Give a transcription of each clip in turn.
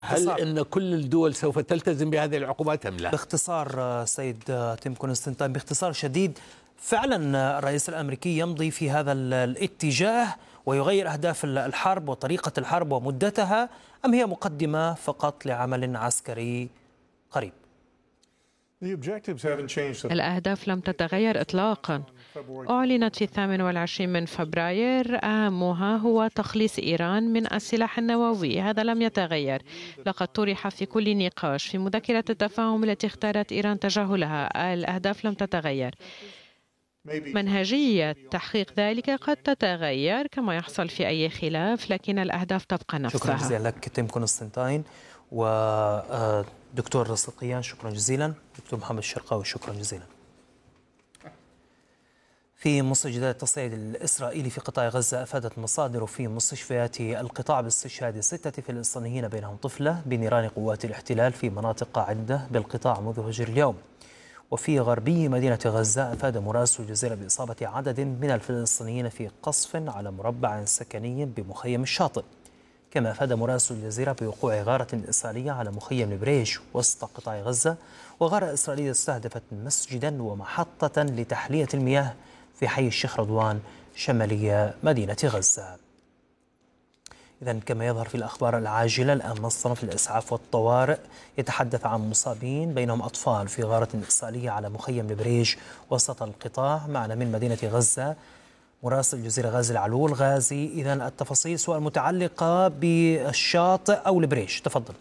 هل أن كل الدول سوف تلتزم بهذه العقوبات أم لا؟ باختصار سيد تيم كونستانتين، باختصار شديد، فعلا الرئيس الأمريكي يمضي في هذا الاتجاه ويغير أهداف الحرب وطريقة الحرب ومدتها، أم هي مقدمة فقط لعمل عسكري قريب؟ الأهداف لم تتغير إطلاقا. أعلنت في 28 من فبراير أهمها هو تخليص إيران من السلاح النووي، هذا لم يتغير. لقد طرح في كل نقاش في مذكرة التفاهم التي اختارت إيران تجاهلها، الأهداف لم تتغير. منهجية تحقيق ذلك قد تتغير كما يحصل في أي خلاف، لكن الأهداف تبقى نفسها. شكرا جزيلا لك تيم كونستانتين. ودكتور صدقيان شكرا جزيلا. دكتور محمد الشرقاوي شكرا جزيلا. في مستجدات التصعيد الإسرائيلي في قطاع غزة، أفادت مصادر في مستشفيات القطاع باستشهاد 6 فلسطينيين بينهم طفلة بنيران قوات الاحتلال في مناطق عدة بالقطاع منذ فجر اليوم. وفي غربي مدينة غزة، أفاد مراسل الجزيرة بإصابة عدد من الفلسطينيين في قصف على مربع سكني بمخيم الشاطئ. كما أفاد مراسل الجزيرة بوقوع غارة إسرائيلية على مخيم البريج وسط قطاع غزة، وغارة إسرائيلية استهدفت مسجدا ومحطة لتحلية المياه في حي الشيخ رضوان شمالية مدينة غزة. إذن كما يظهر في الأخبار العاجلة الآن، مصنف الإسعاف والطوارئ يتحدث عن مصابين بينهم أطفال في غارة إسرائيلية على مخيم البريج وسط القطاع. معنا من مدينة غزة مراسل الجزيرة غازي العلول. غازي، إذن التفاصيل سواء متعلقة بالشاطئ أو البريج، تفضل.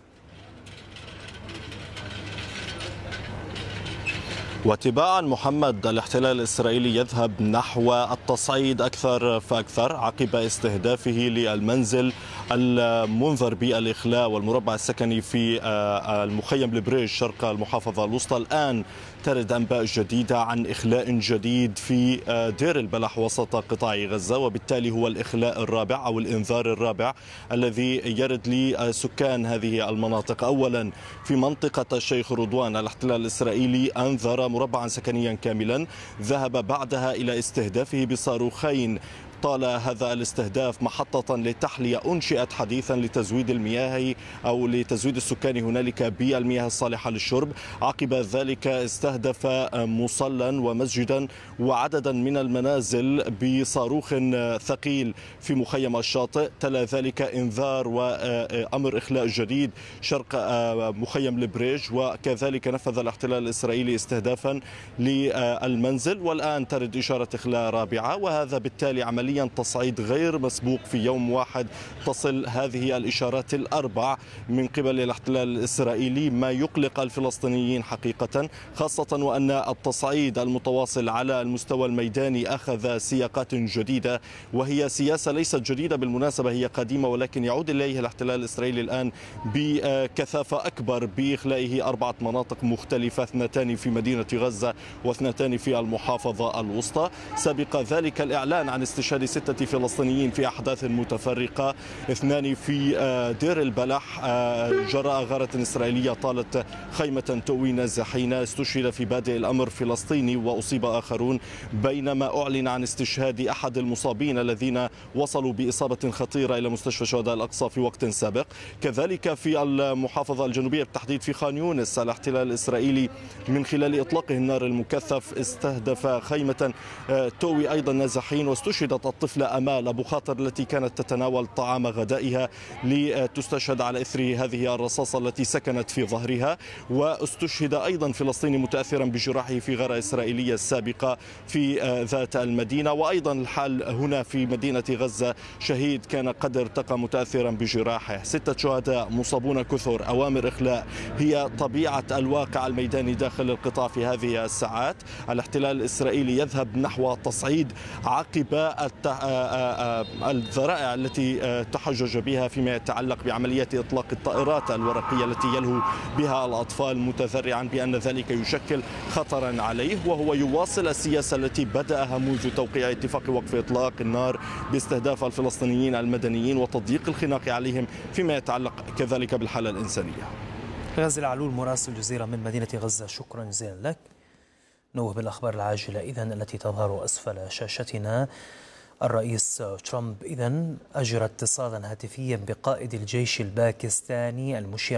وتباعا محمد، الاحتلال الإسرائيلي يذهب نحو التصعيد أكثر فأكثر عقب استهدافه للمنزل المنذر بالإخلاء والمربع السكني في المخيم البريج شرق المحافظة الوسطى. الآن ترد أنباء جديدة عن إخلاء جديد في دير البلح وسط قطاع غزة، وبالتالي هو الإخلاء الرابع أو الإنذار الرابع الذي يرد لسكان هذه المناطق. أولا في منطقة الشيخ رضوان، الاحتلال الإسرائيلي أنذر مربعا سكنيا كاملا، ذهب بعدها إلى استهدافه بصاروخين. طال هذا الاستهداف محطة للتحلية أنشئت حديثا لتزويد المياه أو لتزويد السكان هنالك بالمياه الصالحة للشرب. عقب ذلك استهدف مصلى ومسجدا وعددا من المنازل بصاروخ ثقيل في مخيم الشاطئ. تلا ذلك إنذار وأمر إخلاء جديد شرق مخيم البريج، وكذلك نفذ الاحتلال الإسرائيلي استهدافا للمنزل، والآن ترد إشارة إخلاء رابعة. وهذا بالتالي عمليا تصعيد غير مسبوق في يوم واحد تصل هذه الإشارات الأربع من قبل الاحتلال الإسرائيلي، ما يقلق الفلسطينيين حقيقة، خاصة وأن التصعيد المتواصل على المستوى الميداني أخذ سياقات جديدة، وهي سياسة ليست جديدة بالمناسبة، هي قديمة، ولكن يعود إليه الاحتلال الإسرائيلي الآن بكثافة أكبر بإخلائه 4 مناطق مختلفة، 2 في مدينة غزة و2 في المحافظة الوسطى. سبق ذلك الإعلان عن استشهاد 6 فلسطينيين في أحداث متفرقة، 2 في دير البلح جراء غارة إسرائيلية طالت خيمة تؤوي نازحين. استشهد في بادئ الأمر فلسطيني وأصيب آخرون، بينما أعلن عن استشهاد أحد المصابين الذين وصلوا بإصابة خطيرة إلى مستشفى شهداء الأقصى في وقت سابق. كذلك في المحافظة الجنوبية بالتحديد في خان يونس، الاحتلال الإسرائيلي من خلال إطلاقه النار المكثف استهدف خيمة تؤوي أيضا نازحين، واستشهدت الطفلة أمال أبو خاطر التي كانت تتناول طعام غدائها لتستشهد على إثر هذه الرصاصة التي سكنت في ظهرها. واستشهد أيضا فلسطيني متأثرا بجراحه في غارة إسرائيلية سابقة في ذات المدينة. وأيضا الحال هنا في مدينة غزة، شهيد كان قد ارتقى متأثرا بجراحه. 6 شهداء، مصابون كثر، أوامر إخلاء، هي طبيعة الواقع الميداني داخل القطاع في هذه الساعات. الاحتلال الإسرائيلي يذهب نحو تصعيد عقب الذرائع التي تحجج بها فيما يتعلق بعملية إطلاق الطائرات الورقية التي يلهو بها الأطفال، متذرعا بأن ذلك يشكل خطرا عليه. وهو يواصل السياسة التي بدأها منذ توقيع اتفاق وقف إطلاق النار باستهداف الفلسطينيين المدنيين وتضييق الخناق عليهم فيما يتعلق كذلك بالحالة الإنسانية. غازي العلول مراسل الجزيرة من مدينة غزة، شكرا جزيلا لك. نوه بالأخبار العاجلة إذن التي تظهر أسفل شاشتنا. الرئيس ترامب إذن أجرى اتصالا هاتفيا بقائد الجيش الباكستاني المشير